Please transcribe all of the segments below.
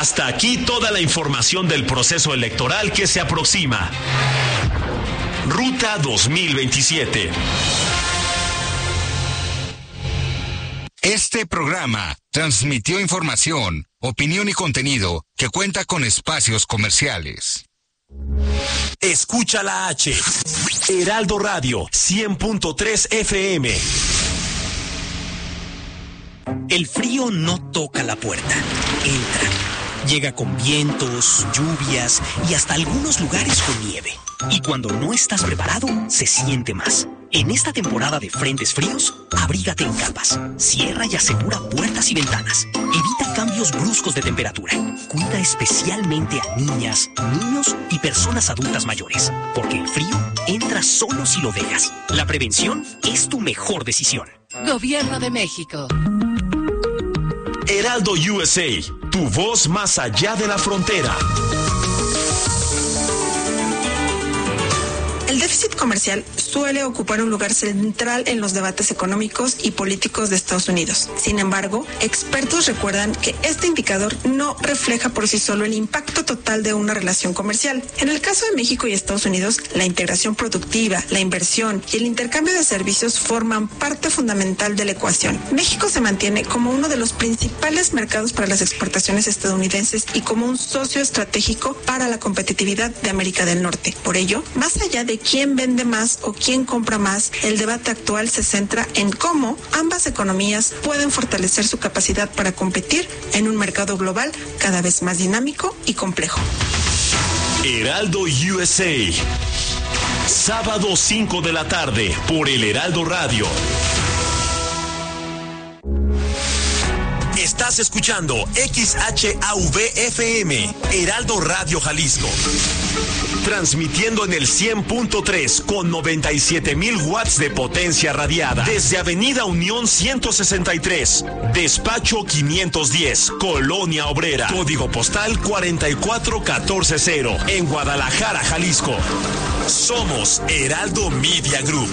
Hasta aquí toda la información del proceso electoral que se aproxima. Ruta 2027. Este programa transmitió información, opinión y contenido que cuenta con espacios comerciales. Escucha la H. Heraldo Radio 100.3 FM. El frío no toca la puerta, entra. Llega con vientos, lluvias y hasta algunos lugares con nieve. Y cuando no estás preparado, se siente más. En esta temporada de frentes fríos, abrígate en capas. Cierra y asegura puertas y ventanas. Evita cambios bruscos de temperatura. Cuida especialmente a niñas, niños y personas adultas mayores. Porque el frío entra solo si lo dejas. La prevención es tu mejor decisión. Gobierno de México. Heraldo USA, tu voz más allá de la frontera. El déficit comercial suele ocupar un lugar central en los debates económicos y políticos de Estados Unidos. Sin embargo, expertos recuerdan que este indicador no refleja por sí solo el impacto total de una relación comercial. En el caso de México y Estados Unidos, la integración productiva, la inversión y el intercambio de servicios forman parte fundamental de la ecuación. México se mantiene como uno de los principales mercados para las exportaciones estadounidenses y como un socio estratégico para la competitividad de América del Norte. Por ello, más allá de quién vende más o quién compra más, el debate actual se centra en cómo ambas economías pueden fortalecer su capacidad para competir en un mercado global cada vez más dinámico y complejo. Heraldo USA. Sábado 5 de la tarde por el Heraldo Radio. Estás escuchando XHAV-FM, Heraldo Radio Jalisco. Transmitiendo en el 100.3 con 97,000 watts de potencia radiada. Desde Avenida Unión 163, Despacho 510, Colonia Obrera. Código postal 44140, en Guadalajara, Jalisco. Somos Heraldo Media Group.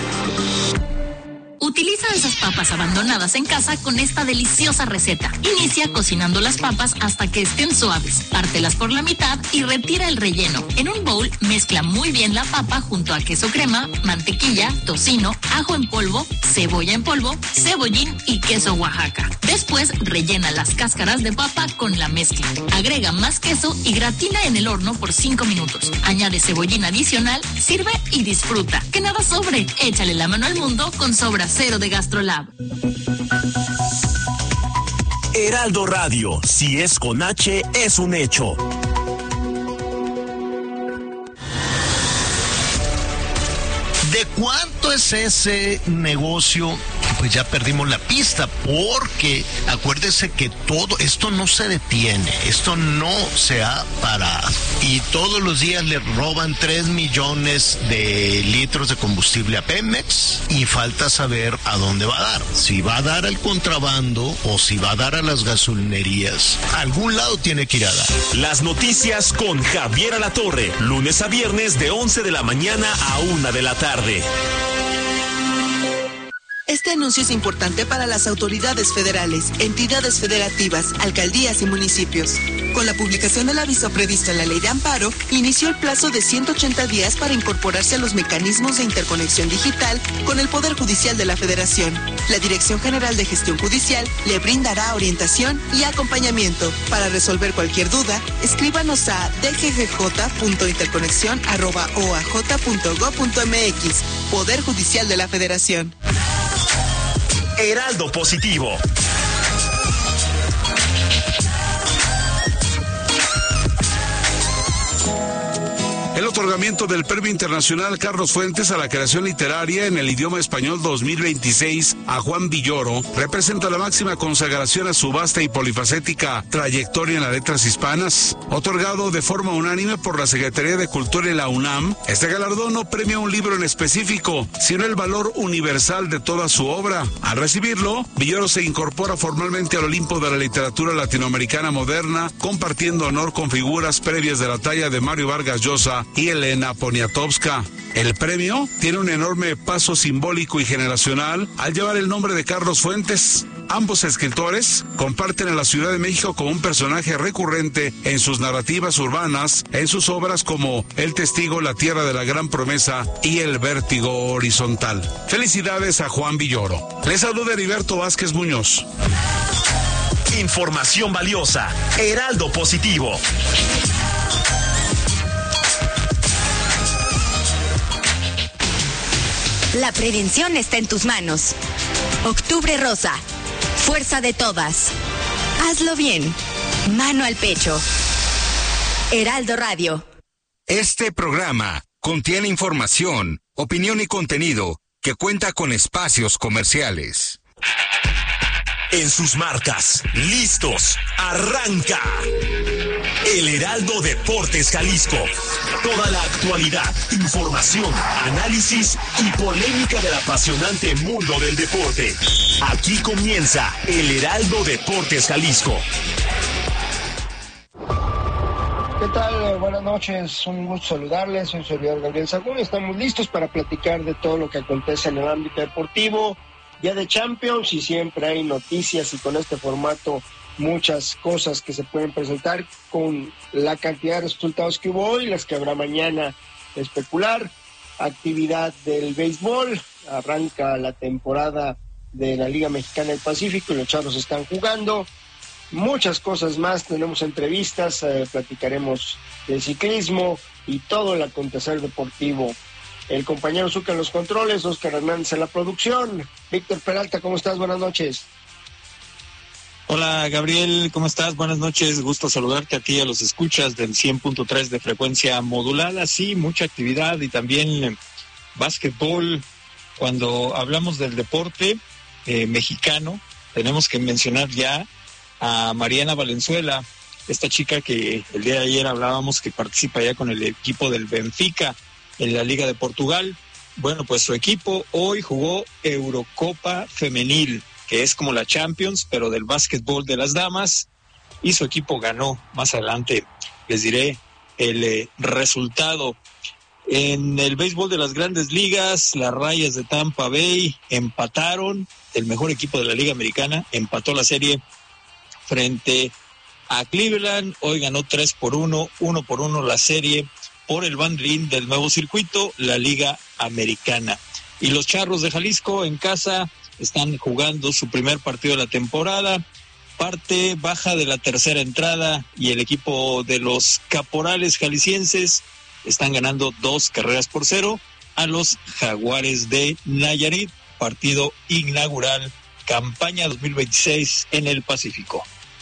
Utiliza esas papas abandonadas en casa con esta deliciosa receta. Inicia cocinando las papas hasta que estén suaves. Pártelas por la mitad y retira el relleno. En un bowl, mezcla muy bien la papa junto a queso crema, mantequilla, tocino, ajo en polvo, cebolla en polvo, cebollín y queso Oaxaca. Después, rellena las cáscaras de papa con la mezcla. Agrega más queso y gratina en el horno por 5 minutos. Añade cebollín adicional, sirve y disfruta. Que nada sobre. Échale la mano al mundo con Sobra Cero de GastroLab. Heraldo Radio, si es con H, es un hecho. ¿De cuánto es ese negocio? Pues ya perdimos la pista, porque acuérdese que todo esto no se detiene, esto no se ha parado. Y todos los días le roban 3 millones de litros de combustible a Pemex y falta saber a dónde va a dar. Si va a dar al contrabando o si va a dar a las gasolinerías. A algún lado tiene que ir a dar. Las noticias con Javier Alatorre, lunes a viernes de 11 de la mañana a 1 de la tarde. Este anuncio es importante para las autoridades federales, entidades federativas, alcaldías y municipios. Con la publicación del aviso previsto en la Ley de Amparo, inició el plazo de 180 días para incorporarse a los mecanismos de interconexión digital con el Poder Judicial de la Federación. La Dirección General de Gestión Judicial le brindará orientación y acompañamiento. Para resolver cualquier duda, escríbanos a dggj.interconexión@oaj.gov.mx. Poder Judicial de la Federación. Heraldo Positivo. El otorgamiento del Premio Internacional Carlos Fuentes a la creación literaria en el idioma español 2026 a Juan Villoro representa la máxima consagración a su vasta y polifacética trayectoria en las letras hispanas. Otorgado de forma unánime por la Secretaría de Cultura y la UNAM, este galardón no premia un libro en específico, sino el valor universal de toda su obra. Al recibirlo, Villoro se incorpora formalmente al Olimpo de la literatura latinoamericana moderna, compartiendo honor con figuras previas de la talla de Mario Vargas Llosa y Elena Poniatowska. El premio tiene un enorme paso simbólico y generacional al llevar el nombre de Carlos Fuentes. Ambos escritores comparten a la Ciudad de México como un personaje recurrente en sus narrativas urbanas, en sus obras como El Testigo, La Tierra de la Gran Promesa y El Vértigo Horizontal. Felicidades a Juan Villoro. Les saluda Heriberto Vázquez Muñoz. Información valiosa. Heraldo Positivo. La prevención está en tus manos. Octubre Rosa. Fuerza de todas. Hazlo bien. Mano al pecho. Heraldo Radio. Este programa contiene información, opinión y contenido que cuenta con espacios comerciales. En sus marcas, listos, arranca. El Heraldo Deportes Jalisco. Toda la actualidad, información, análisis y polémica del apasionante mundo del deporte. Aquí comienza El Heraldo Deportes Jalisco. ¿Qué tal? Buenas noches, un gusto saludarles, soy el servidor Gabriel Sagún. Estamos listos para platicar de todo lo que acontece en el ámbito deportivo. Ya de Champions y siempre hay noticias y con este formato muchas cosas que se pueden presentar con la cantidad de resultados que hubo hoy, las que habrá mañana de especular. Actividad del béisbol, arranca la temporada de la Liga Mexicana del Pacífico y los Charros están jugando. Muchas cosas más, tenemos entrevistas, platicaremos de ciclismo y todo el acontecer deportivo. El compañero Zucca en los controles, Oscar Hernández en la producción. Víctor Peralta, ¿cómo estás? Buenas noches. Hola Gabriel, ¿cómo estás? Buenas noches, gusto saludarte a ti y a los escuchas del 100.3 de frecuencia modulada. Sí, mucha actividad y también básquetbol. Cuando hablamos del deporte mexicano, tenemos que mencionar ya a Mariana Valenzuela, esta chica que el día de ayer hablábamos que participa ya con el equipo del Benfica en la Liga de Portugal. Bueno, pues su equipo hoy jugó Eurocopa Femenil, que es como la Champions, pero del básquetbol de las damas, y su equipo ganó. Más adelante les diré el resultado. En el béisbol de las grandes ligas, las Rayas de Tampa Bay empataron, el mejor equipo de la Liga Americana, empató la serie frente a Cleveland. Hoy ganó 3-1, 1-1 la serie por el banderín del nuevo circuito, la Liga Americana. Y los Charros de Jalisco en casa están jugando su primer partido de la temporada, parte baja de la tercera entrada, y el equipo de los Caporales jaliscienses están ganando 2-0 a los Jaguares de Nayarit, partido inaugural, campaña 2026 en el Pacífico.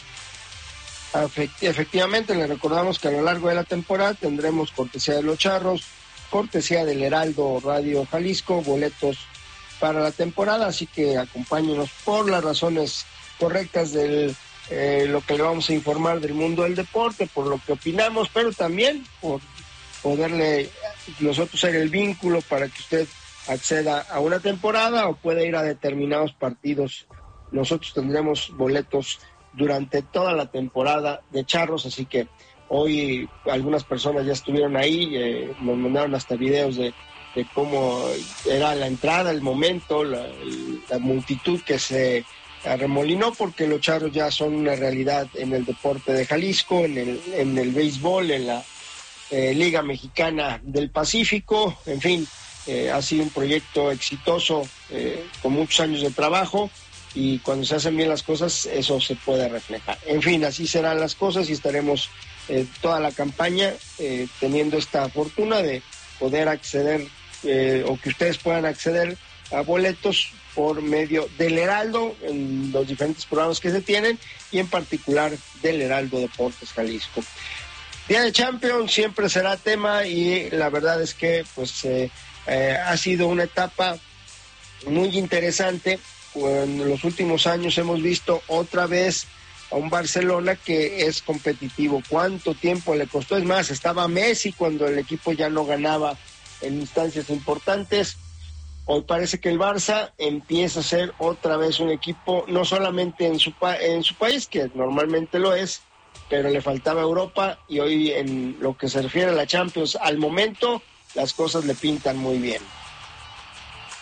Efectivamente, le recordamos que a lo largo de la temporada tendremos cortesía de los Charros, cortesía del Heraldo Radio Jalisco, boletos para la temporada, así que acompáñenos por las razones correctas de lo que le vamos a informar del mundo del deporte, por lo que opinamos, pero también por poderle nosotros ser el vínculo para que usted acceda a una temporada o pueda ir a determinados partidos. Nosotros tendremos boletos durante toda la temporada de Charros, así que hoy algunas personas ya estuvieron ahí, nos mandaron hasta videos de cómo era la entrada, el momento, la multitud que se arremolinó, porque los Charros ya son una realidad en el deporte de Jalisco, en el béisbol, en la Liga Mexicana del Pacífico. En fin, ha sido un proyecto exitoso, con muchos años de trabajo, y cuando se hacen bien las cosas, eso se puede reflejar. En fin, así serán las cosas y estaremos toda la campaña teniendo esta fortuna de poder acceder, o que ustedes puedan acceder a boletos por medio del Heraldo en los diferentes programas que se tienen, y en particular del Heraldo Deportes Jalisco. Día de Champions siempre será tema, y la verdad es que pues ha sido una etapa muy interesante. En los últimos años hemos visto otra vez a un Barcelona que es competitivo. ¿Cuánto tiempo le costó? Es más, estaba Messi cuando el equipo ya no ganaba en instancias importantes. Hoy parece que el Barça empieza a ser otra vez un equipo, no solamente en su país, que normalmente lo es, pero le faltaba Europa, y hoy en lo que se refiere a la Champions, al momento las cosas le pintan muy bien.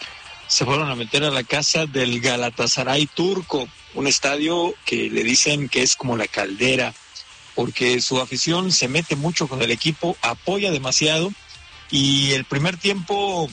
se fueron a meter a la casa del Galatasaray turco, un estadio que le dicen que es como la caldera, porque su afición se mete mucho con el equipo, apoya demasiado, y el primer tiempo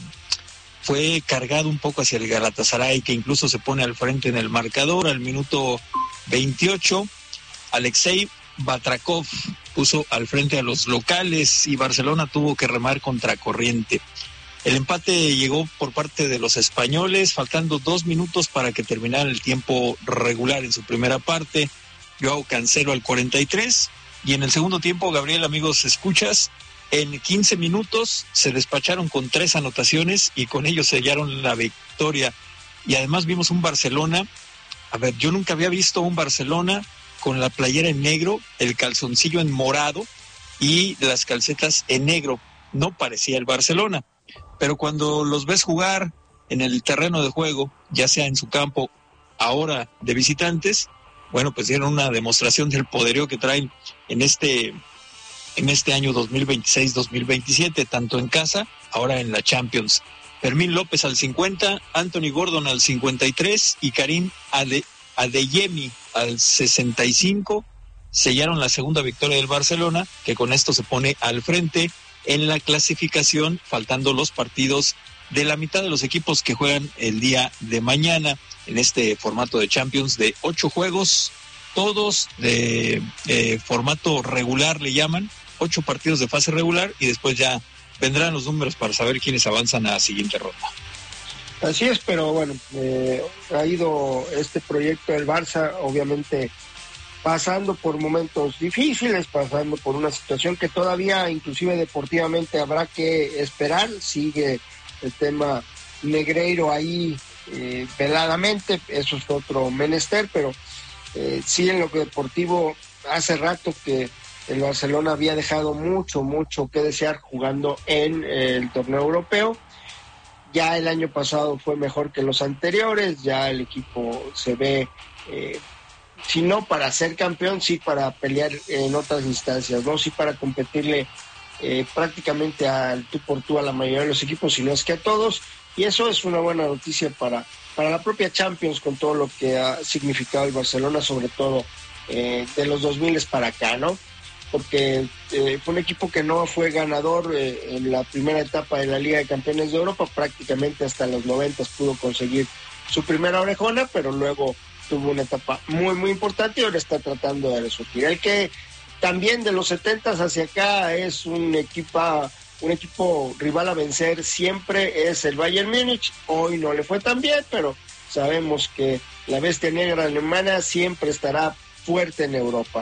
fue cargado un poco hacia el Galatasaray, que incluso se pone al frente en el marcador. Al minuto 28, Alexei Batrakov puso al frente a los locales y Barcelona tuvo que remar contracorriente. El empate llegó por parte de los españoles, faltando 2 minutos para que terminara el tiempo regular en su primera parte. Joao Cancelo al 43, y en el segundo tiempo, Gabriel, amigos, escuchas, en 15 minutos se despacharon con 3 anotaciones y con ellos sellaron la victoria. Y además vimos un Barcelona, yo nunca había visto un Barcelona con la playera en negro, el calzoncillo en morado y las calcetas en negro. No parecía el Barcelona, pero cuando los ves jugar en el terreno de juego, ya sea en su campo, ahora de visitantes, bueno, pues dieron una demostración del poderío que traen en este año 2026-2027, tanto en casa, ahora en la Champions. Fermín López al 50, Anthony Gordon al 53 y Karim Adeyemi al 65 sellaron la segunda victoria del Barcelona, que con esto se pone al frente en la clasificación, faltando los partidos de la mitad de los equipos que juegan el día de mañana en este formato de Champions de 8 juegos, todos de formato regular le llaman, 8 partidos de fase regular, y después ya vendrán los números para saber quiénes avanzan a la siguiente ronda. Así es, pero bueno, ha ido este proyecto del Barça, obviamente pasando por momentos difíciles, pasando por una situación que todavía inclusive deportivamente habrá que esperar. Sigue el tema Negreiro ahí veladamente, eso es otro menester, pero sí, en lo deportivo hace rato que el Barcelona había dejado mucho que desear jugando en el torneo europeo. Ya el año pasado fue mejor que los anteriores, ya el equipo se ve, si no para ser campeón, sí para pelear en otras instancias, ¿no? Sí para competirle prácticamente al tú por tú a la mayoría de los equipos, si no es que a todos, y eso es una buena noticia para la propia Champions, con todo lo que ha significado el Barcelona, sobre todo de los 2000 para acá, ¿no? Porque fue un equipo que no fue ganador en la primera etapa de la Liga de Campeones de Europa, prácticamente hasta los 90 pudo conseguir su primera orejona, pero luego tuvo una etapa muy importante y ahora está tratando de resurgir. El que también de los 70 hacia acá es un equipo rival a vencer siempre es el Bayern Múnich. Hoy no le fue tan bien, pero sabemos que la bestia negra alemana siempre estará fuerte en Europa.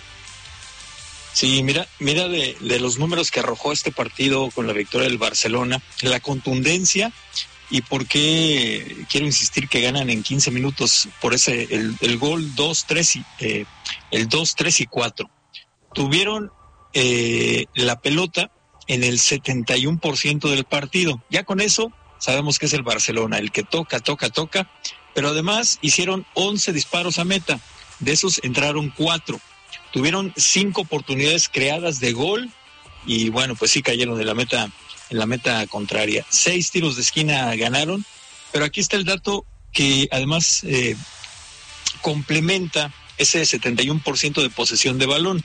Sí, mira de los números que arrojó este partido con la victoria del Barcelona, la contundencia, y por qué quiero insistir que ganan en 15 minutos por el gol 2-3 el 2-3 y 4. Tuvieron la pelota en el 71% del partido. Ya con eso sabemos que es el Barcelona, el que toca, pero además hicieron 11 disparos a meta. De esos entraron 4. Tuvieron 5 oportunidades creadas de gol y bueno, pues sí cayeron en la meta contraria. 6 tiros de esquina ganaron, pero aquí está el dato que además complementa ese 71% de posesión de balón.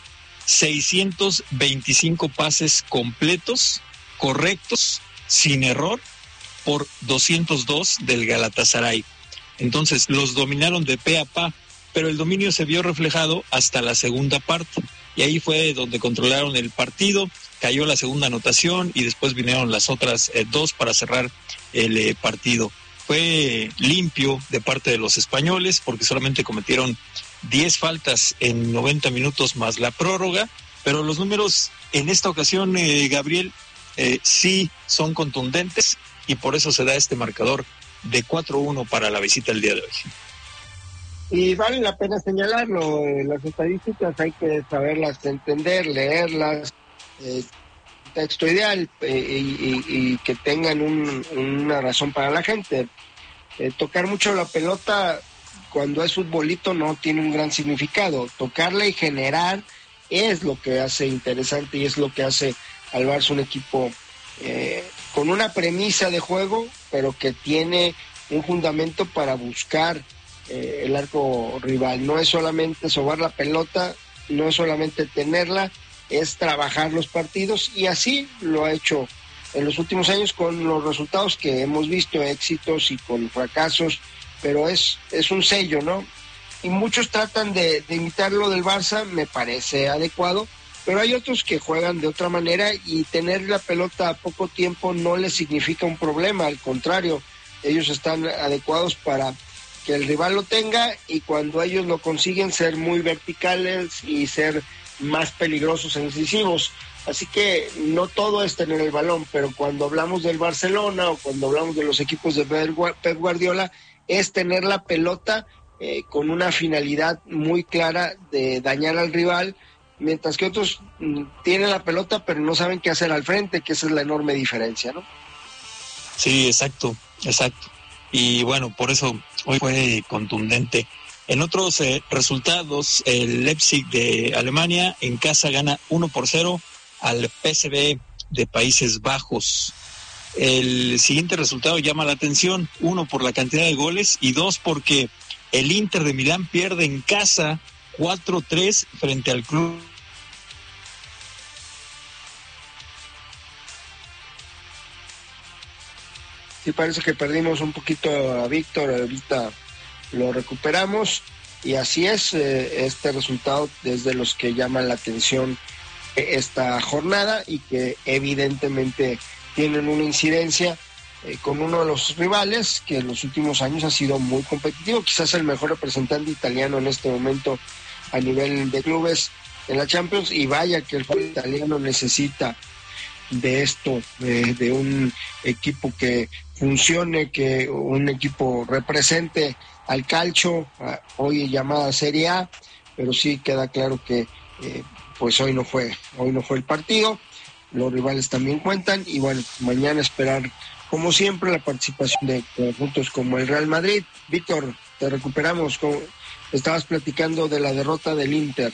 625 pases completos, correctos, sin error, por 202 del Galatasaray. Entonces los dominaron de pe a pa, pero el dominio se vio reflejado hasta la segunda parte, y ahí fue donde controlaron el partido, cayó la segunda anotación y después vinieron las otras 2 para cerrar el partido. Fue limpio de parte de los españoles porque solamente cometieron 10 faltas en 90 minutos más la prórroga, pero los números en esta ocasión, Gabriel, sí son contundentes y por eso se da este marcador de 4-1 para la visita el día de hoy. Y vale la pena señalarlo, las estadísticas hay que saberlas entender, leerlas, texto ideal y que tengan una razón para la gente. Tocar mucho la pelota cuando es futbolito no tiene un gran significado. Tocarla y generar es lo que hace interesante y es lo que hace al Barça un equipo con una premisa de juego, pero que tiene un fundamento para buscar el arco rival. No es solamente sobar la pelota, no es solamente tenerla, es trabajar los partidos, y así lo ha hecho en los últimos años con los resultados que hemos visto, éxitos y con fracasos, pero es un sello, ¿no? Y muchos tratan de imitar lo del Barça, me parece adecuado, pero hay otros que juegan de otra manera y tener la pelota a poco tiempo no les significa un problema, al contrario, ellos están adecuados para que el rival lo tenga, y cuando ellos lo consiguen ser muy verticales y ser más peligrosos e incisivos. Así que no todo es tener el balón, pero cuando hablamos del Barcelona o cuando hablamos de los equipos de Pep Guardiola, es tener la pelota con una finalidad muy clara de dañar al rival, mientras que otros tienen la pelota pero no saben qué hacer al frente, que esa es la enorme diferencia, ¿no? Sí, exacto. Y bueno, por eso hoy fue contundente. En otros resultados, el Leipzig de Alemania en casa gana 1-0 al PSV de Países Bajos. El siguiente resultado llama la atención, 1 por la cantidad de goles y 2 porque el Inter de Milán pierde en casa 4-3 frente al club. Sí, parece que perdimos un poquito a Víctor, ahorita lo recuperamos, y así es, este resultado es de los que llaman la atención esta jornada y que evidentemente tienen una incidencia con uno de los rivales que en los últimos años ha sido muy competitivo, quizás el mejor representante italiano en este momento a nivel de clubes en la Champions, y vaya que el fútbol italiano necesita de esto, de un equipo que funcione, que un equipo represente al calcio, hoy llamada Serie A, pero sí queda claro que pues hoy no fue el partido, los rivales también cuentan, y bueno, mañana esperar como siempre la participación de conjuntos como el Real Madrid. Víctor, te recuperamos, estabas platicando de la derrota del Inter.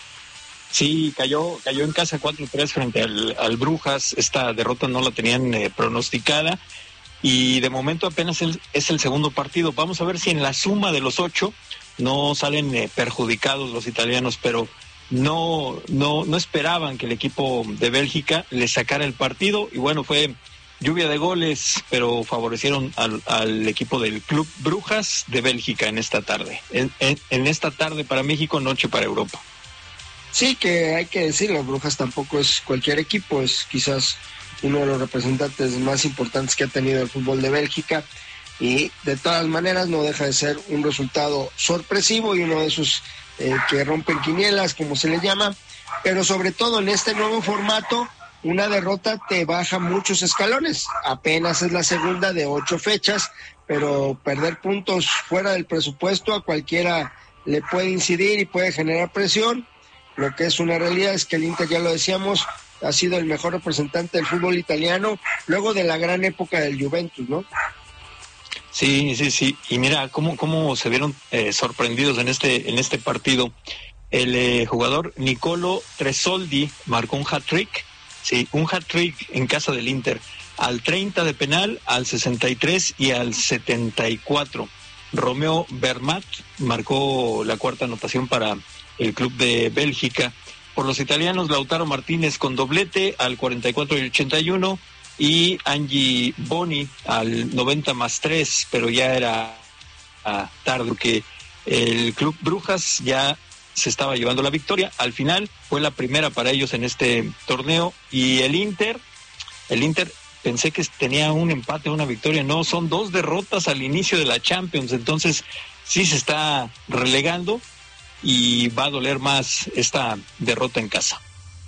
Sí, cayó en casa 4-3 frente al Brujas. Esta derrota no la tenían pronosticada, y de momento apenas es el segundo partido. Vamos a ver si en la suma de los 8 no salen perjudicados los italianos, pero no esperaban que el equipo de Bélgica le sacara el partido, y bueno, fue lluvia de goles, pero favorecieron al equipo del Club Brujas de Bélgica en esta tarde. En esta tarde para México, noche para Europa. Sí, que hay que decirlo, Brujas tampoco es cualquier equipo, es quizás uno de los representantes más importantes que ha tenido el fútbol de Bélgica, y de todas maneras no deja de ser un resultado sorpresivo y uno de esos que rompen quinielas, como se le llama, pero sobre todo en este nuevo formato, una derrota te baja muchos escalones, apenas es la segunda de 8 fechas, pero perder puntos fuera del presupuesto a cualquiera le puede incidir y puede generar presión. Lo que es una realidad es que el Inter, ya lo decíamos, ha sido el mejor representante del fútbol italiano luego de la gran época del Juventus, ¿no? Sí. Y mira cómo se vieron sorprendidos en este partido. El jugador Nicolo Tresoldi marcó un hat-trick. Sí, un hat-trick en casa del Inter. Al 30 de penal, al 63 y al 74. Romeo Vermat marcó la cuarta anotación para el club de Bélgica. Por los italianos, Lautaro Martínez con doblete al 44 y 81, y Angie Boni al 90+3, pero ya era tarde, que el club Brujas ya se estaba llevando la victoria. Al final fue la primera para ellos en este torneo, y el Inter pensé que tenía un empate, una victoria, no, son 2 derrotas al inicio de la Champions, entonces sí se está relegando y va a doler más esta derrota en casa.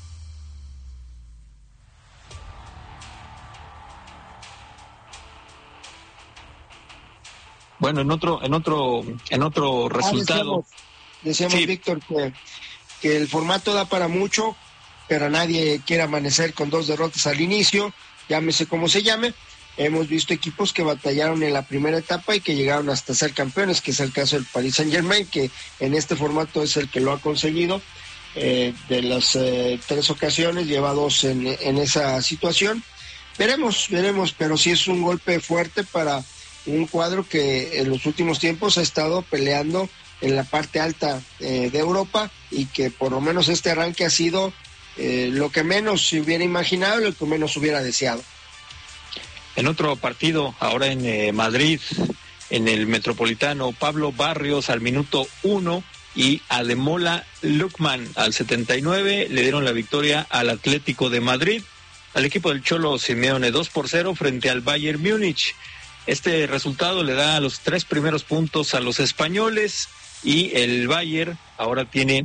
Bueno, en otro resultado. Decíamos sí, Víctor, que el formato da para mucho, pero nadie quiere amanecer con 2 derrotas al inicio, llámese como se llame. Hemos visto equipos que batallaron en la primera etapa y que llegaron hasta ser campeones, que es el caso del Paris Saint-Germain, que en este formato es el que lo ha conseguido. De las 3 ocasiones lleva 2 en esa situación. Veremos, pero sí es un golpe fuerte para un cuadro que en los últimos tiempos ha estado peleando en la parte alta de Europa, y que por lo menos este arranque ha sido lo que menos se hubiera imaginado, lo que menos hubiera deseado. En otro partido, ahora en Madrid, en el Metropolitano, Pablo Barrios al minuto 1 y Ademola Lookman al 79 le dieron la victoria al Atlético de Madrid, al equipo del Cholo Simeone, 2-0 frente al Bayern Múnich. Este resultado le da los 3 primeros puntos a los españoles, y el Bayern ahora tiene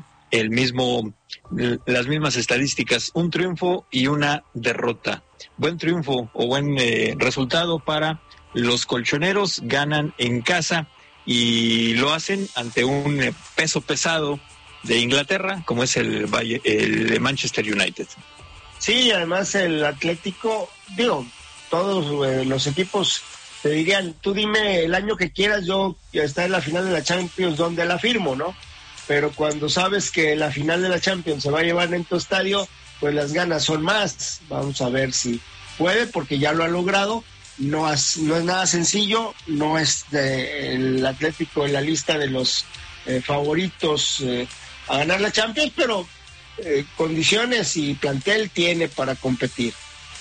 las mismas estadísticas, un triunfo y una derrota. Buen triunfo o buen resultado para los colchoneros, ganan en casa y lo hacen ante un peso pesado de Inglaterra, como es el Manchester United. Sí, además el Atlético, todos los equipos te dirían, tú dime el año que quieras, yo estar en la final de la Champions, donde la firmo, ¿no? Pero cuando sabes que la final de la Champions se va a llevar en tu estadio, pues las ganas son más. Vamos a ver si puede, porque ya lo ha logrado. No es nada sencillo, no es el Atlético en la lista de los favoritos a ganar la Champions, pero condiciones y plantel tiene para competir.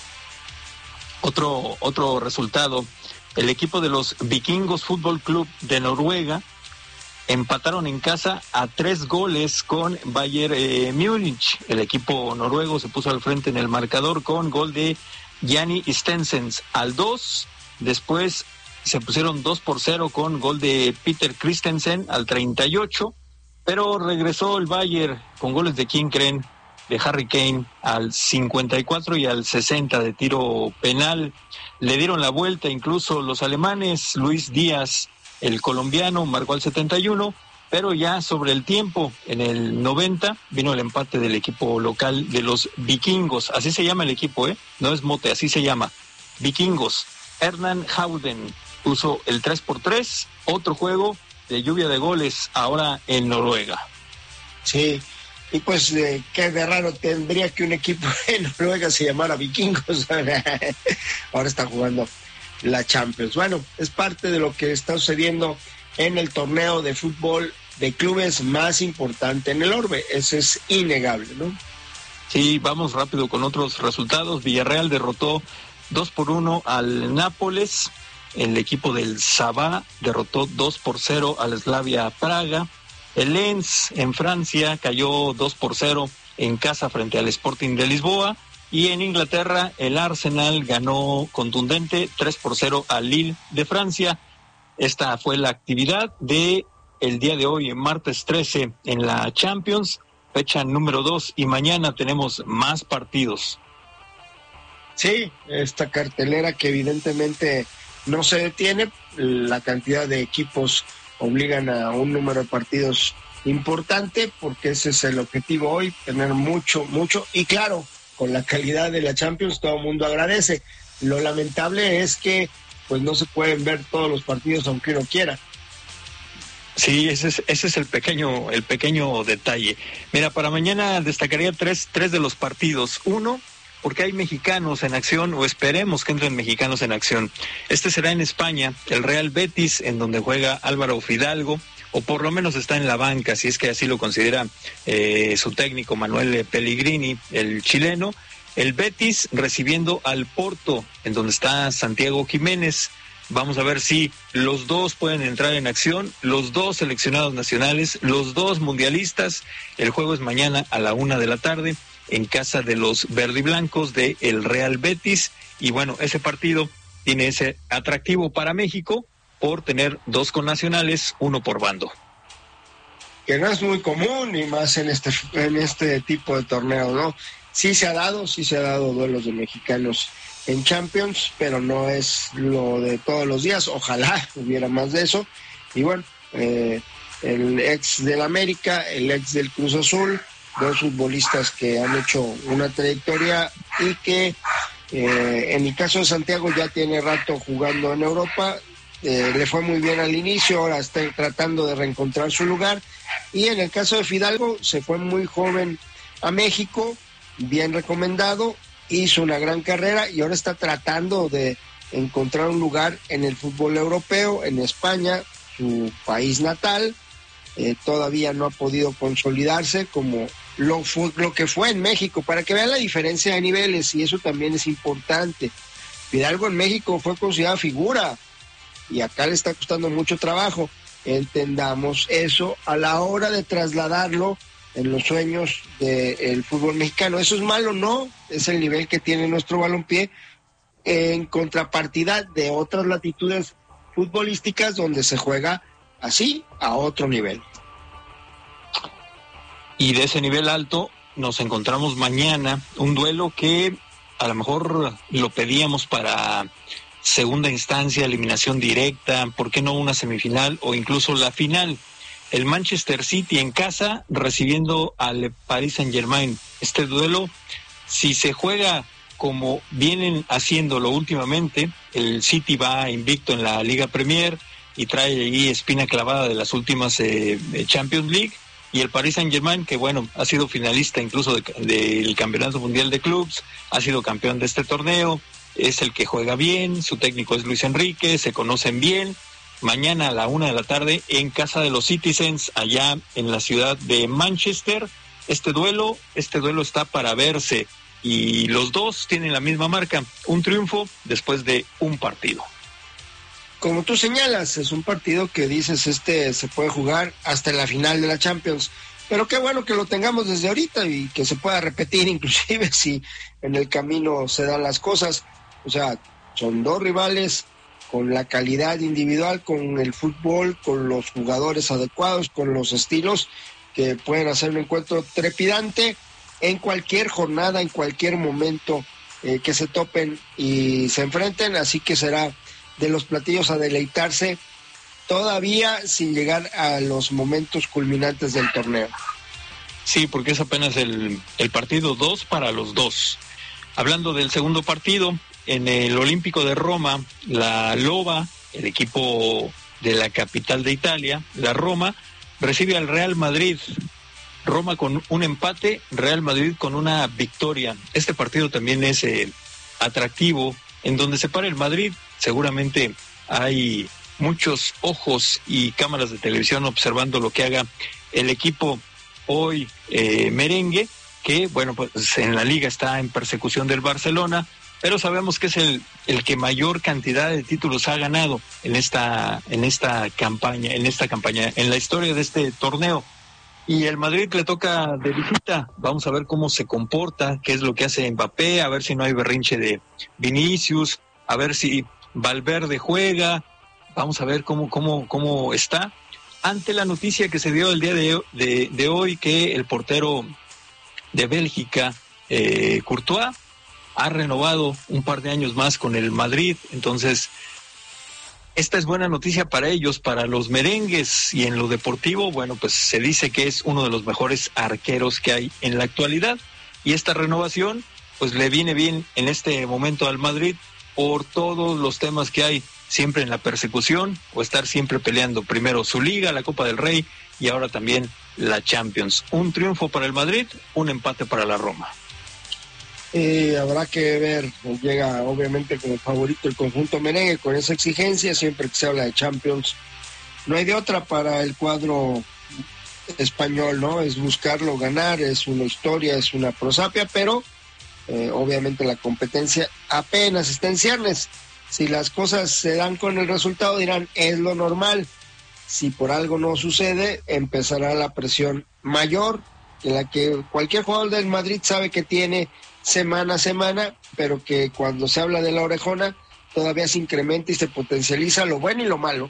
Otro resultado, el equipo de los Vikingos Fútbol Club de Noruega empataron en casa a 3 goles con Bayern Múnich. El equipo noruego se puso al frente en el marcador con gol de Janni Stensens al 2. Después se pusieron 2-0 con gol de Peter Christensen al 38. Pero regresó el Bayern con goles de ¿quién creen? De Harry Kane al 54 y al 60 de tiro penal. Le dieron la vuelta incluso los alemanes. Luis Díaz, el colombiano, marcó al 71, pero ya sobre el tiempo, en el 90, vino el empate del equipo local de los Vikingos. Así se llama el equipo, no es mote, así se llama. Vikingos. Hernán Howden puso el 3-3, otro juego de lluvia de goles ahora en Noruega. Sí, y pues qué de raro tendría que un equipo de Noruega se llamara Vikingos. Ahora está jugando la Champions. Bueno, es parte de lo que está sucediendo en el torneo de fútbol de clubes más importante en el orbe. Eso es innegable, ¿no? Sí, vamos rápido con otros resultados. Villarreal derrotó 2-1 al Nápoles. El equipo del Sabah derrotó 2-0 al Slavia Praga. El Lens en Francia cayó 2-0 en casa frente al Sporting de Lisboa. Y en Inglaterra el Arsenal ganó contundente 3-0 al Lille de Francia. Esta fue la actividad de el día de hoy, martes 13, en la Champions, fecha número 2, y mañana tenemos más partidos. Sí, esta cartelera que evidentemente no se detiene, la cantidad de equipos obligan a un número de partidos importante, porque ese es el objetivo hoy, tener mucho, y claro, con la calidad de la Champions todo el mundo agradece. Lo lamentable es que pues no se pueden ver todos los partidos aunque uno quiera. Sí, ese es el pequeño detalle. Mira, para mañana destacaría tres de los partidos. Uno, porque hay mexicanos en acción, o esperemos que entren mexicanos en acción. Este será en España, el Real Betis, en donde juega Álvaro Fidalgo, o por lo menos está en la banca, si es que así lo considera su técnico Manuel Pellegrini, el chileno. El Betis recibiendo al Porto, en donde está Santiago Jiménez. Vamos a ver si los dos pueden entrar en acción, los dos seleccionados nacionales, los dos mundialistas. El juego es mañana a la 1:00 p.m. en casa de los verdiblancos de el Real Betis. Y bueno, ese partido tiene ese atractivo para México por tener dos connacionales, uno por bando. Que no es muy común, y más en este tipo de torneo, ¿no? Sí se ha dado duelos de mexicanos en Champions, pero no es lo de todos los días. Ojalá hubiera más de eso. Y bueno, el ex del América, el ex del Cruz Azul, dos futbolistas que han hecho una trayectoria y que en el caso de Santiago ya tiene rato jugando en Europa. Le fue muy bien al inicio, ahora está tratando de reencontrar su lugar. Y en el caso de Fidalgo, se fue muy joven a México, bien recomendado, hizo una gran carrera y ahora está tratando de encontrar un lugar en el fútbol europeo, en España, su país natal. Todavía no ha podido consolidarse como lo que fue en México, para que vean la diferencia de niveles, y eso también es importante. Fidalgo en México fue considerada figura y acá le está costando mucho trabajo. Entendamos eso a la hora de trasladarlo en los sueños del fútbol mexicano. ¿Eso es malo? No, es el nivel que tiene nuestro balompié en contrapartida de otras latitudes futbolísticas donde se juega así a otro nivel. Y de ese nivel alto nos encontramos mañana, un duelo que a lo mejor lo pedíamos para segunda instancia, eliminación directa, ¿por qué no una semifinal o incluso la final? El Manchester City en casa recibiendo al Paris Saint-Germain. Este duelo, si se juega como vienen haciéndolo últimamente, el City va invicto en la Liga Premier y trae ahí espina clavada de las últimas Champions League, y el Paris Saint-Germain, que bueno, ha sido finalista incluso del Campeonato Mundial de Clubs, ha sido campeón de este torneo, es el que juega bien, su técnico es Luis Enrique, se conocen bien. Mañana a la 1:00 p.m. en casa de los Citizens, allá en la ciudad de Manchester. Este duelo está para verse, y los dos tienen la misma marca, un triunfo después de un partido. Como tú señalas, es un partido que dices, se puede jugar hasta en la final de la Champions, pero qué bueno que lo tengamos desde ahorita y que se pueda repetir inclusive si en el camino se dan las cosas. O sea, son dos rivales con la calidad individual, con el fútbol, con los jugadores adecuados, con los estilos que pueden hacer un encuentro trepidante en cualquier jornada, en cualquier momento que se topen y se enfrenten, así que será de los platillos a deleitarse todavía sin llegar a los momentos culminantes del torneo. Sí, porque es apenas el partido 2 para los dos. Hablando del segundo partido, en el Olímpico de Roma, la Loba, el equipo de la capital de Italia, la Roma, recibe al Real Madrid. Roma con un empate, Real Madrid con una victoria. Este partido también es atractivo. En donde se para el Madrid, seguramente hay muchos ojos y cámaras de televisión observando lo que haga el equipo hoy merengue, que bueno, pues en la liga está en persecución del Barcelona, pero sabemos que es el que mayor cantidad de títulos ha ganado en esta campaña, en la historia de este torneo. Y el Madrid le toca de visita. Vamos a ver cómo se comporta, qué es lo que hace Mbappé, a ver si no hay berrinche de Vinicius, a ver si Valverde juega. Vamos a ver cómo está. Ante la noticia que se dio el día de hoy, que el portero de Bélgica, Courtois, ha renovado un par de años más con el Madrid. Entonces, esta es buena noticia para ellos, para los merengues. Y en lo deportivo, bueno, pues se dice que es uno de los mejores arqueros que hay en la actualidad. Y esta renovación, pues le viene bien en este momento al Madrid por todos los temas que hay siempre en la persecución, o estar siempre peleando primero su Liga, la Copa del Rey y ahora también la Champions. Un triunfo para el Madrid, un empate para la Roma. Habrá que ver, llega obviamente como favorito el conjunto merengue con esa exigencia, siempre que se habla de Champions. No hay de otra para el cuadro español, ¿no? Es buscarlo, ganar, es una historia, es una prosapia, pero obviamente la competencia apenas está en ciernes. Si las cosas se dan con el resultado, dirán, es lo normal. Si por algo no sucede, empezará la presión mayor, en la que cualquier jugador del Madrid sabe que tiene semana a semana, pero que cuando se habla de la orejona todavía se incrementa y se potencializa lo bueno y lo malo.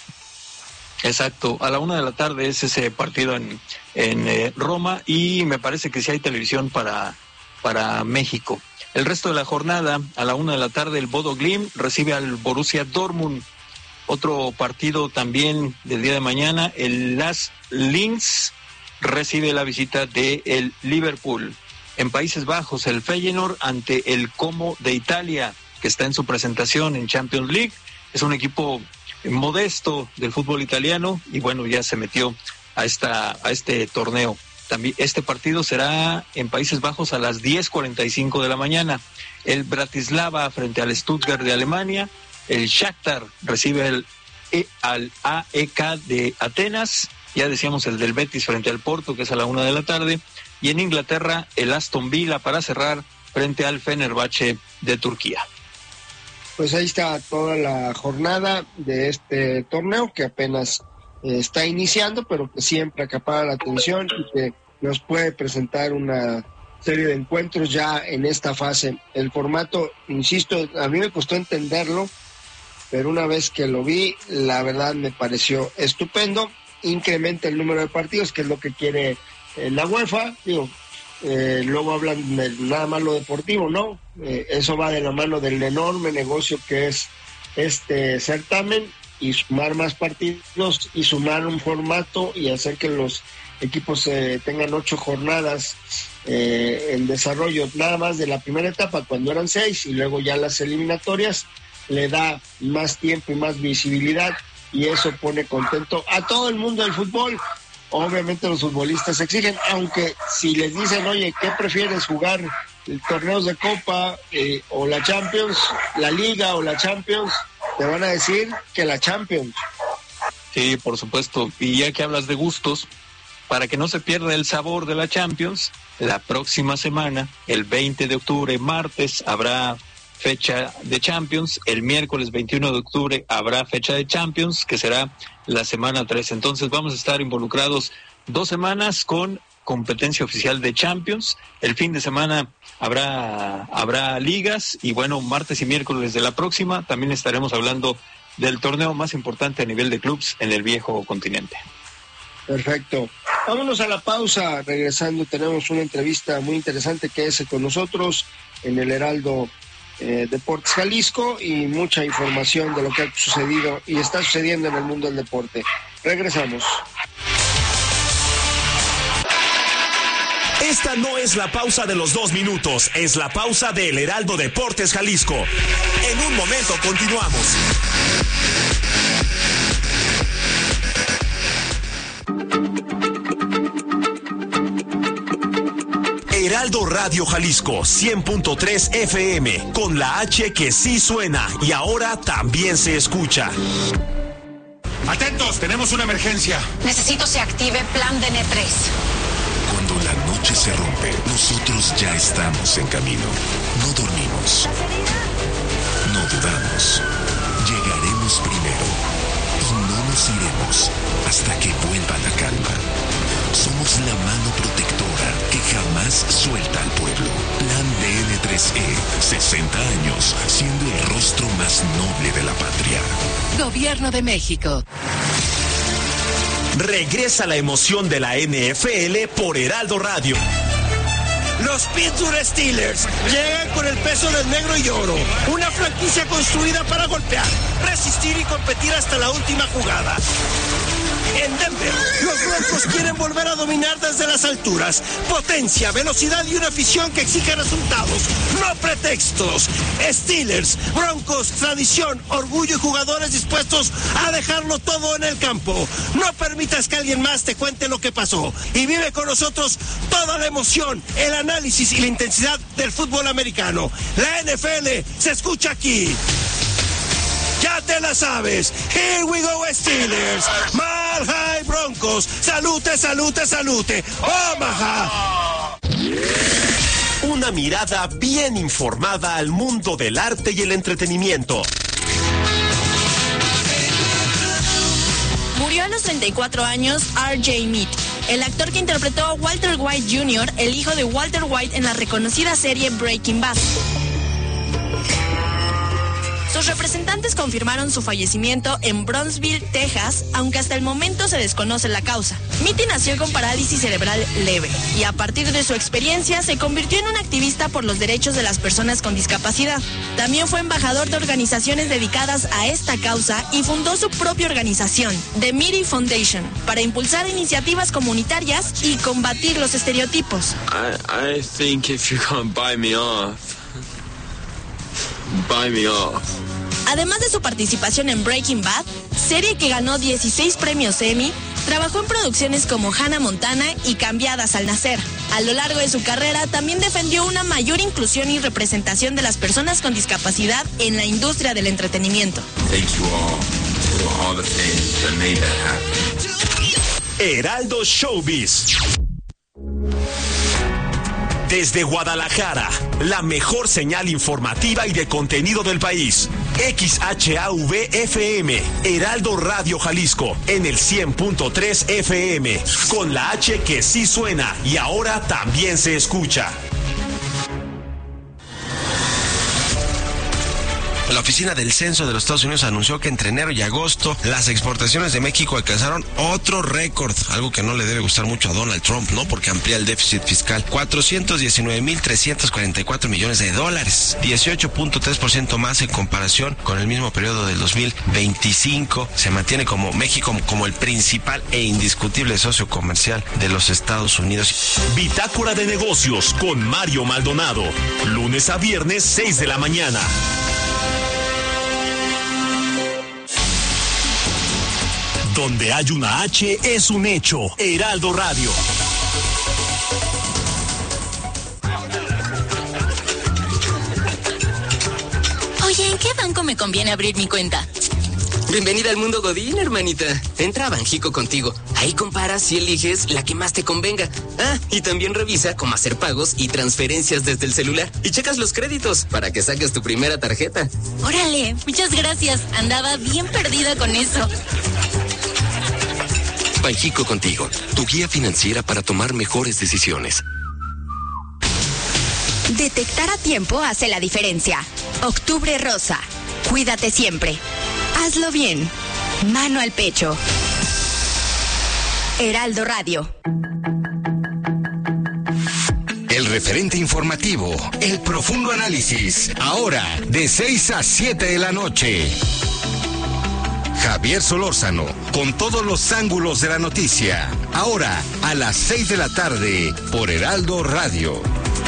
Exacto, a la 1:00 p.m. es ese partido en Roma, y me parece que sí hay televisión para México. El resto de la jornada, a la 1:00 p.m, el Bodo Glimt recibe al Borussia Dortmund. Otro partido también del día de mañana, el Las Linz recibe la visita de el Liverpool. En Países Bajos, el Feyenoord ante el Como de Italia, que está en su presentación en Champions League. Es un equipo modesto del fútbol italiano y bueno, ya se metió a este torneo. También este partido será en Países Bajos a las 10:45 de la mañana. El Bratislava frente al Stuttgart de Alemania. El Shakhtar recibe al AEK de Atenas. Ya decíamos el del Betis frente al Porto, que es a la 1 de la tarde. Y en Inglaterra, el Aston Villa para cerrar frente al Fenerbahce de Turquía. Pues ahí está toda la jornada de este torneo que apenas está iniciando, pero que siempre acapara la atención y que nos puede presentar una serie de encuentros ya en esta fase. El formato, insisto, a mí me costó entenderlo, pero una vez que lo vi, la verdad me pareció estupendo. Incrementa el número de partidos, que es lo que quiere la UEFA. Luego hablan de nada más lo deportivo, ¿no? Eso va de la mano del enorme negocio que es este certamen, y sumar más partidos y sumar un formato y hacer que los equipos tengan 8 jornadas en desarrollo nada más de la primera etapa, cuando eran 6, y luego ya las eliminatorias, le da más tiempo y más visibilidad, y eso pone contento a todo el mundo del fútbol. Obviamente los futbolistas exigen, aunque si les dicen, oye, ¿qué prefieres, jugar torneos de Copa o la Champions, la Liga o la Champions? Te van a decir que la Champions. Sí, por supuesto. Y ya que hablas de gustos, para que no se pierda el sabor de la Champions, la próxima semana, el 20 de octubre, martes, habrá fecha de Champions. El miércoles 21 de octubre habrá fecha de Champions, que será la semana 3. Entonces vamos a estar involucrados 2 semanas con competencia oficial de Champions. El fin de semana habrá ligas, y bueno, martes y miércoles de la próxima también estaremos hablando del torneo más importante a nivel de clubes en el viejo continente. Perfecto. Vámonos a la pausa. Regresando tenemos una entrevista muy interesante que es con nosotros en el Heraldo Deportes Jalisco, y mucha información de lo que ha sucedido y está sucediendo en el mundo del deporte. Regresamos. Esta no es la pausa de los 2 minutos, es la pausa del Heraldo Deportes Jalisco. En un momento continuamos. Heraldo Radio Jalisco 100.3 FM, con la H que sí suena y ahora también se escucha. Atentos, tenemos una emergencia. Necesito se active plan DN3. Cuando la noche se rompe, nosotros ya estamos en camino. No dormimos. No dudamos. Llegaremos primero. Y no nos iremos hasta que vuelva la calma. Somos la mano protectora que jamás suelta al pueblo. Plan DN3E, 60 años, siendo el rostro más noble de la patria. Gobierno de México. Regresa la emoción de la NFL por Heraldo Radio. Los Pittsburgh Steelers llegan con el peso del negro y oro. Una franquicia construida para golpear, resistir y competir hasta la última jugada. En Denver, los Broncos quieren volver a dominar desde las alturas. Potencia, velocidad y una afición que exige resultados, no pretextos. Steelers, Broncos, tradición, orgullo y jugadores dispuestos a dejarlo todo en el campo. No permitas que alguien más te cuente lo que pasó. Y vive con nosotros toda la emoción, el análisis y la intensidad del fútbol americano. La NFL se escucha aquí. Ya te la sabes. Here we go, Steelers. Mile High Broncos. Salute, salute, salute. Omaha. Una mirada bien informada al mundo del arte y el entretenimiento. Murió a los 34 años R.J. Mead, el actor que interpretó a Walter White Jr., el hijo de Walter White en la reconocida serie Breaking Bad. Sus representantes confirmaron su fallecimiento en Brownsville, Texas, aunque hasta el momento se desconoce la causa. Mitty nació con parálisis cerebral leve y a partir de su experiencia se convirtió en un activista por los derechos de las personas con discapacidad. También fue embajador de organizaciones dedicadas a esta causa y fundó su propia organización, The Mitty Foundation, para impulsar iniciativas comunitarias y combatir los estereotipos. I think if you're gonna buy me off. Además de su participación en Breaking Bad, serie que ganó 16 premios Emmy, trabajó en producciones como Hannah Montana y Cambiadas al Nacer. A lo largo de su carrera también defendió una mayor inclusión y representación de las personas con discapacidad en la industria del entretenimiento. Heraldo Showbiz. Desde Guadalajara, la mejor señal informativa y de contenido del país. XHAV-FM, Heraldo Radio Jalisco, en el 100.3 FM, con la H que sí suena y ahora también se escucha. La Oficina del Censo de los Estados Unidos anunció que entre enero y agosto las exportaciones de México alcanzaron otro récord, algo que no le debe gustar mucho a Donald Trump, ¿no? Porque amplía el déficit fiscal, 419,344 millones de dólares, 18.3% más en comparación con el mismo periodo del 2025. Se mantiene como México como el principal e indiscutible socio comercial de los Estados Unidos. Bitácora de Negocios con Mario Maldonado, lunes a viernes 6 de la mañana. Donde hay una H es un hecho. Heraldo Radio. Oye, ¿en qué banco me conviene abrir mi cuenta? Bienvenida al mundo Godín, hermanita. Entra a Banjico Contigo. Ahí comparas y eliges la que más te convenga. Ah, y también revisa cómo hacer pagos y transferencias desde el celular. Y checas los créditos para que saques tu primera tarjeta. Órale, muchas gracias. Andaba bien perdida con eso. Banjico Contigo, tu guía financiera para tomar mejores decisiones. Detectar a tiempo hace la diferencia. Octubre Rosa. Cuídate siempre. Hazlo bien. Mano al pecho. Heraldo Radio. El referente informativo, el profundo análisis, ahora de 6 a 7 de la noche. Javier Solórzano, con todos los ángulos de la noticia, ahora a las 6 de la tarde por Heraldo Radio.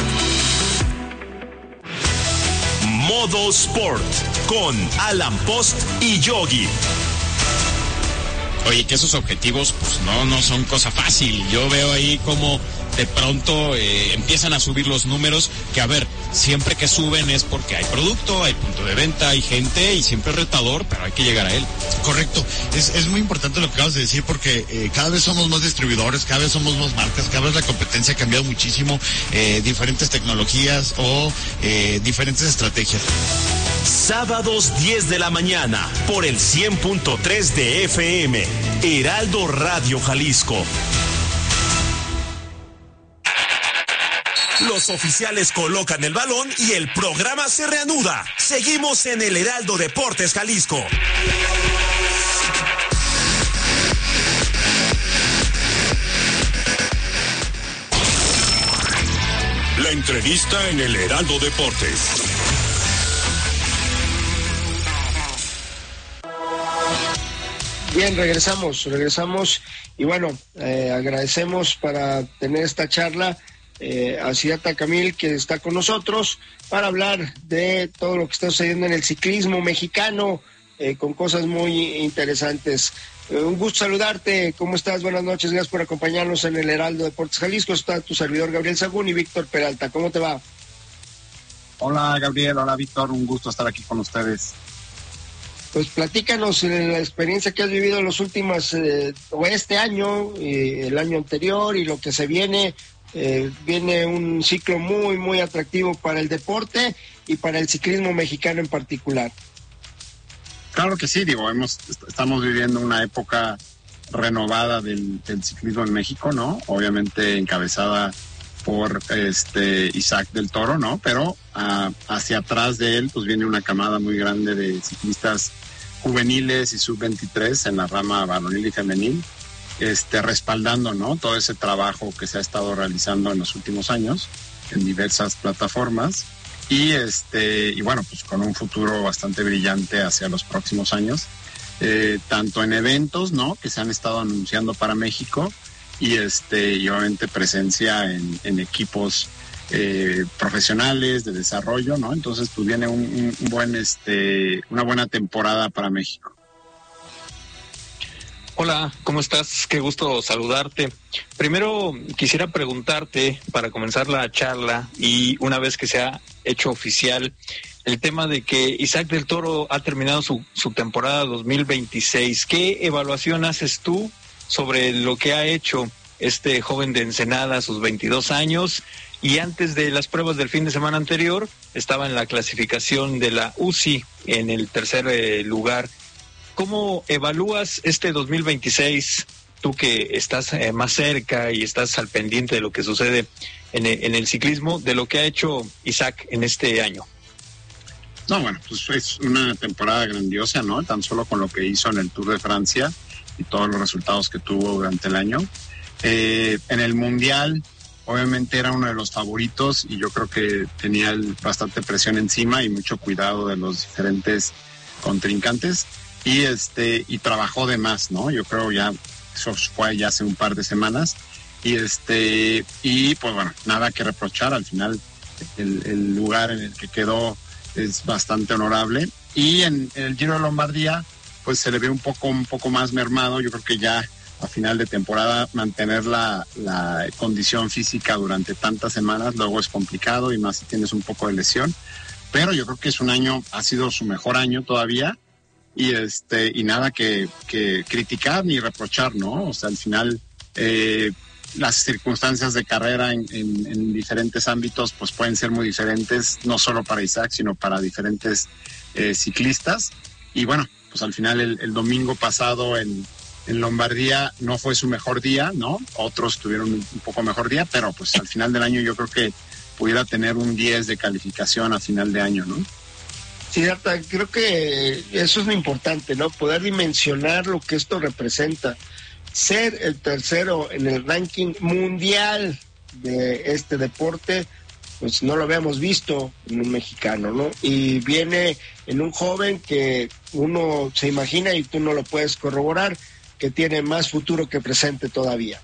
Modo Sport con Alan Post y Yogi. Oye, que esos objetivos pues no son cosa fácil. Yo veo ahí como de pronto empiezan a subir los números, que a ver, siempre que suben es porque hay producto, hay punto de venta, hay gente y siempre es retador, pero hay que llegar a él. Correcto, es muy importante lo que acabas de decir porque cada vez somos más distribuidores, cada vez somos más marcas, cada vez la competencia ha cambiado muchísimo, diferentes tecnologías o diferentes estrategias. Sábados 10 de la mañana por el 100.3 de FM, Heraldo Radio Jalisco. Los oficiales colocan el balón y el programa se reanuda. Seguimos en el Heraldo Deportes Jalisco. La entrevista en el Heraldo Deportes. Bien, regresamos y bueno, agradecemos para tener esta charla a Siddhartha Kamil, que está con nosotros para hablar de todo lo que está sucediendo en el ciclismo mexicano, con cosas muy interesantes. Un gusto saludarte, ¿cómo estás? Buenas noches, gracias por acompañarnos en el Heraldo Deportes Jalisco. Está tu servidor Gabriel Sagún y Víctor Peralta, ¿cómo te va? Hola Gabriel, hola Víctor, un gusto estar aquí con ustedes. Pues platícanos la experiencia que has vivido en los últimos, o este año, el año anterior y lo que se viene. Viene un ciclo muy, muy atractivo para el deporte y para el ciclismo mexicano en particular. Claro que sí, estamos viviendo una época renovada del ciclismo en México, ¿no? Obviamente encabezada por Isaac del Toro, ¿no? Pero hacia atrás de él pues viene una camada muy grande de ciclistas juveniles y sub-23 en la rama varonil y femenil, respaldando, ¿no? Todo ese trabajo que se ha estado realizando en los últimos años en diversas plataformas y bueno, pues con un futuro bastante brillante hacia los próximos años, tanto en eventos, ¿no? Que se han estado anunciando para México, y obviamente presencia en equipos profesionales de desarrollo, ¿no? Entonces pues viene una buena temporada para México. Hola, ¿cómo estás? Qué gusto saludarte. Primero quisiera preguntarte, para comenzar la charla, y una vez que se ha hecho oficial el tema de que Isaac del Toro ha terminado su temporada 2026, ¿qué evaluación haces tú sobre lo que ha hecho este joven de Ensenada a sus 22 años? Y antes de las pruebas del fin de semana anterior, estaba en la clasificación de la UCI en el tercer lugar. ¿Cómo evalúas este 2026, tú que estás más cerca y estás al pendiente de lo que sucede en el ciclismo, de lo que ha hecho Isaac en este año? No, bueno, pues es una temporada grandiosa, ¿no? Tan solo con lo que hizo en el Tour de Francia y todos los resultados que tuvo durante el año. En el Mundial, obviamente era uno de los favoritos y yo creo que tenía bastante presión encima y mucho cuidado de los diferentes contrincantes. Y trabajó de más, ¿no? Yo creo eso fue ya hace un par de semanas. Y pues bueno, nada que reprochar. Al final el lugar en el que quedó es bastante honorable. Y en el Giro de Lombardía, pues se le ve un poco más mermado. Yo creo que ya a final de temporada mantener la condición física durante tantas semanas luego es complicado, y más si tienes un poco de lesión. Pero yo creo que ha sido su mejor año todavía. Y nada que criticar ni reprochar, ¿no? O sea, al final las circunstancias de carrera en diferentes ámbitos pues pueden ser muy diferentes, no solo para Isaac, sino para diferentes ciclistas. Y bueno, pues al final el domingo pasado en Lombardía no fue su mejor día, ¿no? Otros tuvieron un poco mejor día, pero pues al final del año yo creo que pudiera tener un 10 de calificación a final de año, ¿no? Sí, Arta, creo que eso es lo importante, ¿no? Poder dimensionar lo que esto representa. Ser el tercero en el ranking mundial de este deporte, pues no lo habíamos visto en un mexicano, ¿no? Y viene en un joven que uno se imagina, y tú no lo puedes corroborar, que tiene más futuro que presente todavía.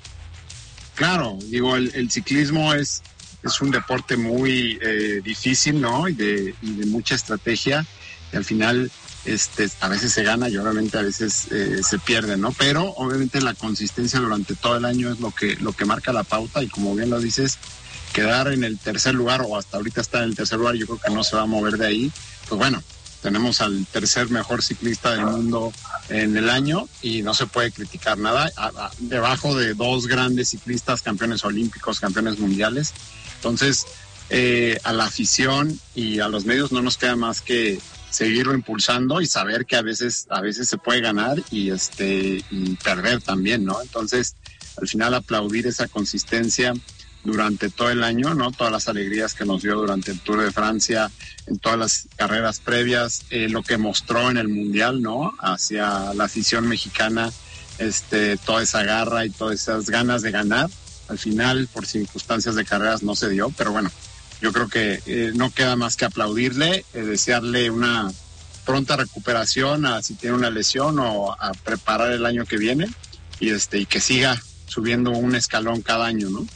Claro, digo, el ciclismo es un deporte muy difícil, ¿no? Y de mucha estrategia, y al final a veces se gana y obviamente a veces se pierde, ¿no? Pero obviamente la consistencia durante todo el año es lo que marca la pauta, y como bien lo dices, quedar en el tercer lugar, o hasta ahorita está en el tercer lugar, yo creo que no se va a mover de ahí. Pues bueno, tenemos al tercer mejor ciclista del mundo en el año y no se puede criticar nada, debajo de dos grandes ciclistas, campeones olímpicos, campeones mundiales. Entonces, a la afición y a los medios no nos queda más que seguirlo impulsando y saber que a veces se puede ganar y perder también, ¿no? Entonces, al final aplaudir esa consistencia durante todo el año, ¿no? Todas las alegrías que nos dio durante el Tour de Francia, en todas las carreras previas, lo que mostró en el Mundial, ¿no? Hacia la afición mexicana, toda esa garra y todas esas ganas de ganar. Al final, por circunstancias de carreras no se dio, pero bueno, yo creo que no queda más que aplaudirle, desearle una pronta recuperación si tiene una lesión, o a preparar el año que viene, y que siga subiendo un escalón cada año, ¿no?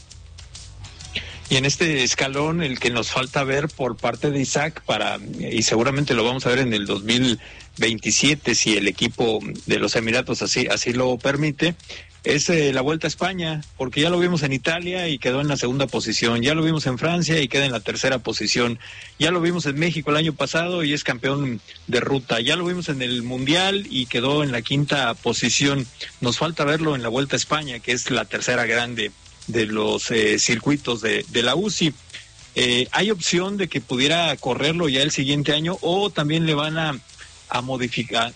Y en este escalón, el que nos falta ver por parte de Isaac, y seguramente lo vamos a ver en el 2027, si el equipo de los Emiratos así lo permite, es la Vuelta a España, porque ya lo vimos en Italia y quedó en la segunda posición, ya lo vimos en Francia y queda en la tercera posición, ya lo vimos en México el año pasado y es campeón de ruta, ya lo vimos en el Mundial y quedó en la quinta posición. Nos falta verlo en la Vuelta a España, que es la tercera grande de los circuitos de la UCI. ¿Hay opción de que pudiera correrlo ya el siguiente año, o también le van a modificar,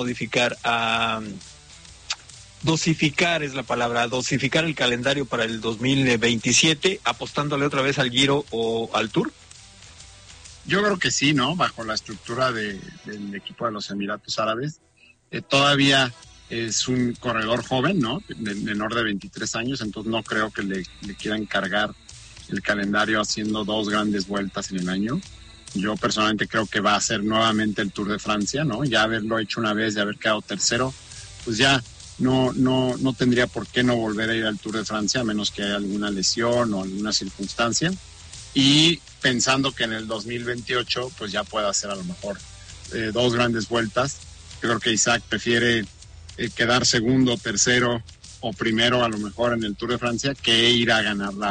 dosificar es la palabra, dosificar el calendario para el 2027, apostándole otra vez al Giro o al Tour? Yo creo que sí, ¿no? Bajo la estructura del equipo de los Emiratos Árabes. Todavía es un corredor joven, ¿no? Menor de 23 años, entonces no creo que le quieran cargar el calendario haciendo dos grandes vueltas en el año. Yo personalmente creo que va a ser nuevamente el Tour de Francia, ¿no? Ya haberlo hecho una vez y haber quedado tercero, pues ya no tendría por qué no volver a ir al Tour de Francia, a menos que haya alguna lesión o alguna circunstancia. Y pensando que en el 2028 pues ya pueda hacer a lo mejor 2 grandes vueltas. Yo creo que Isaac prefiere quedar segundo, tercero o primero a lo mejor en el Tour de Francia que ir a ganar la